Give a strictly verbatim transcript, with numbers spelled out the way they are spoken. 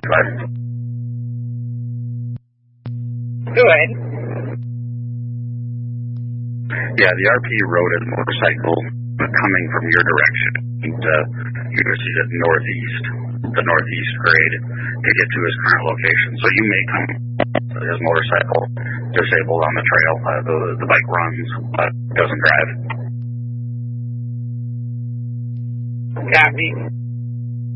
five. Good. Yeah, the R P rode a motorcycle coming from your direction. And, uh, you proceed at northeast, the northeast grade, to get to his current location. So you may come his motorcycle disabled on the trail. Uh, the, the bike runs, but doesn't drive. Copy.